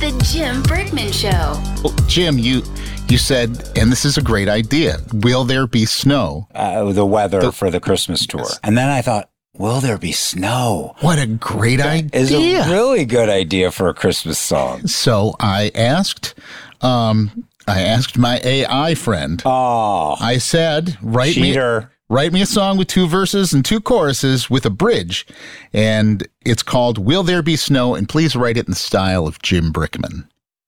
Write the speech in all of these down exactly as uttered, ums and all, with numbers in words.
The Jim Brickman Show. Well, Jim, you you said, and this is a great idea, will there be snow? Uh, the weather The- for the Christmas tour. And then I thought, will there be snow? What a great idea. Is a really good idea for a Christmas song. So I asked, um, I asked my A I friend. Oh, I said, write cheater. me, write me a song with two verses and two choruses with a bridge, and it's called "Will There Be Snow?" And please write it in the style of Jim Brickman.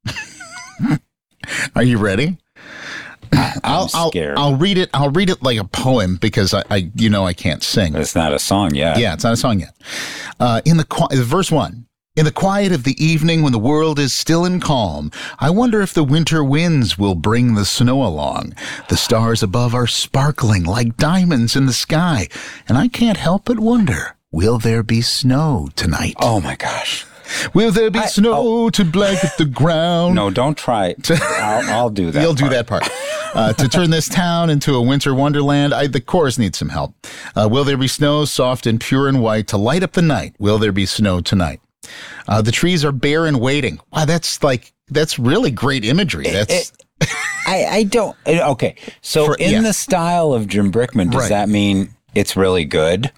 Are you ready? I'm I'll, I'll, scared. I'll read it. I'll read it like a poem because I, I you know, I can't sing. It's not a song yet. Yeah, it's not a song yet. Uh, in the qui- verse one, in the quiet of the evening when the world is still and calm, I wonder if the winter winds will bring the snow along. The stars above are sparkling like diamonds in the sky, and I can't help but wonder, will there be snow tonight? Oh my gosh. Will there be I- snow oh. to blanket the ground? No, don't try it. I'll, I'll do that. You'll do part. that part. Uh, to turn this town into a winter wonderland, I, the chorus needs some help. Uh, will there be snow, soft and pure and white, to light up the night? Will there be snow tonight? Uh, the trees are bare and waiting. Wow, that's like, that's really great imagery. That's It- I, I don't. it- Okay, so For- in yeah. the style of Jim Brickman, does Right. that mean it's really good?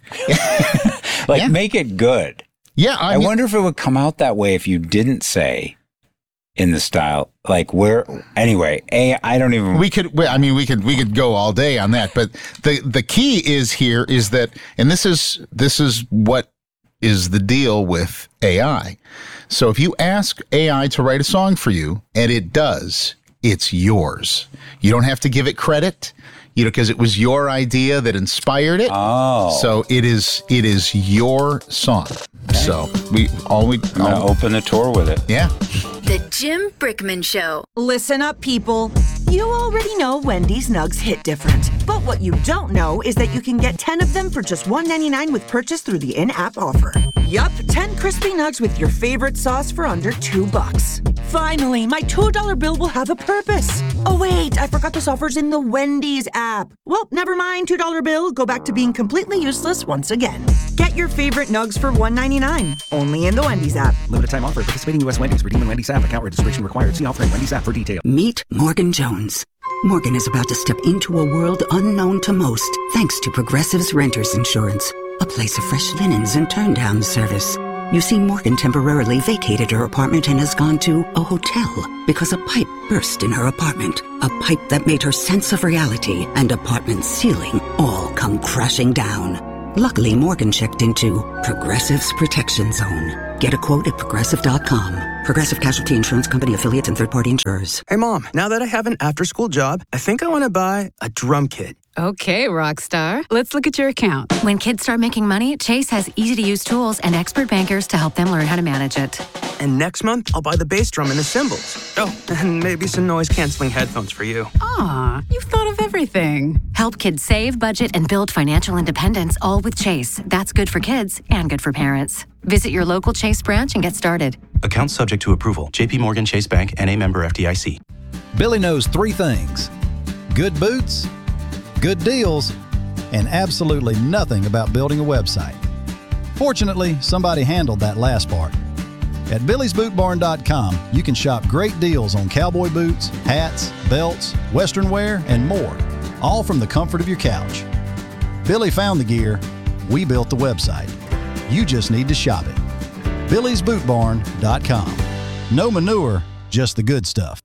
Like, Yeah. make it good. yeah. I, I mean, wonder if it would come out that way if you didn't say in the style. Like, where, anyway, A, I don't even. we could. I mean, we could. We could go all day on that. But the the key is here is that, and this is this is what is the deal with A I. So if you ask A I to write a song for you, and it does, it's yours. You don't have to give it credit, you know, because it was your idea that inspired it. Oh. So it is it is your song. So we all we I'm going to all, open the tour with it. yeah. The Jim Brickman Show. Listen up, people. You already know Wendy's Nugs hit different. But what you don't know is that you can get ten of them for just one ninety-nine with purchase through the in-app offer. Yup, ten crispy nugs with your favorite sauce for under two bucks. Finally, my two dollar bill will have a purpose. Oh wait, I forgot this offer's in the Wendy's app. Well, never mind, two dollar bill. Go back to being completely useless once again. Get your favorite nugs for one ninety-nine. Only in the Wendy's app. Limited time offer. Participating U S Wendy's. Redeem in Wendy's app. Account registration required. See offer in Wendy's app for details. Meet Morgan Jones. Morgan is about to step into a world unknown to most, thanks to Progressive's Renters Insurance, a place of fresh linens and turn-down service. You see, Morgan temporarily vacated her apartment and has gone to a hotel because a pipe burst in her apartment. A pipe that made her sense of reality and apartment ceiling all come crashing down. Luckily, Morgan checked into Progressive's Protection Zone. Get a quote at progressive dot com. Progressive Casualty Insurance Company, affiliates, and third-party insurers. Hey, Mom, now that I have an after-school job, I think I want to buy a drum kit. Okay, Rockstar. Let's look at your account. When kids start making money, Chase has easy-to-use tools and expert bankers to help them learn how to manage it. And next month, I'll buy the bass drum and the cymbals. Oh, and maybe some noise-canceling headphones for you. Aw, you've thought of everything. Help kids save, budget, and build financial independence, all with Chase. That's good for kids and good for parents. Visit your local Chase branch and get started. Account subject to approval. J P Morgan Chase Bank, N A member F D I C. Billy knows three things: good boots, good deals, and absolutely nothing about building a website. Fortunately, somebody handled that last part. At Billy's Boot Barn dot com, you can shop great deals on cowboy boots, hats, belts, western wear, and more, all from the comfort of your couch. Billy found the gear, we built the website. You just need to shop it. Billy's Boot Barn dot com. No manure, just the good stuff.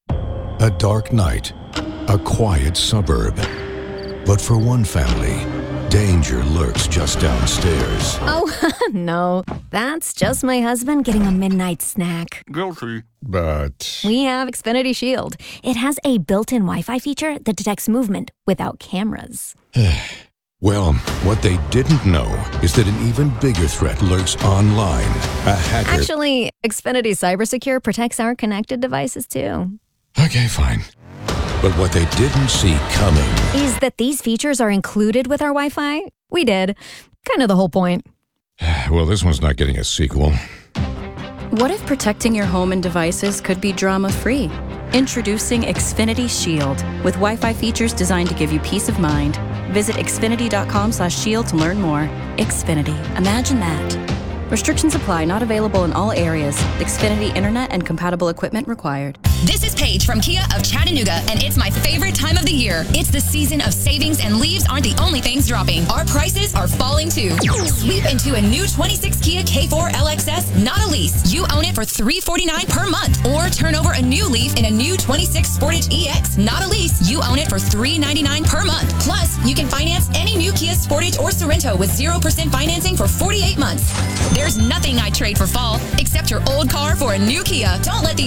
A dark night, a quiet suburb. But for one family, danger lurks just downstairs. Oh, no. That's just my husband getting a midnight snack. Guilty. But We have Xfinity Shield. It has a built-in Wi-Fi feature that detects movement without cameras. well, what they didn't know is that an even bigger threat lurks online. A hacker. Actually, Xfinity CyberSecure protects our connected devices, too. Okay, fine. But what they didn't see coming Is that these features are included with our Wi-Fi? We did. Kind of the whole point. Well, this one's not getting a sequel. What if protecting your home and devices could be drama-free? Introducing Xfinity Shield with Wi-Fi features designed to give you peace of mind. Visit xfinity dot com slash shield to learn more. Xfinity. Imagine that. Restrictions apply, not available in all areas. Xfinity Internet and compatible equipment required. This is Paige from Kia of Chattanooga, and it's my favorite time of the year. It's the season of savings, and leaves aren't the only things dropping. Our prices are falling too. Sweep into a new twenty-six Kia K four L X S, not a lease. You own it for three hundred forty-nine dollars per month. Or turn over a new leaf in a new twenty-six Sportage E X, not a lease. You own it for three hundred ninety-nine dollars per month. Plus, you can finance any new Kia Sportage or Sorento with zero percent financing for forty-eight months. There's nothing I'd trade for fall, except your old car for a new Kia. Don't let the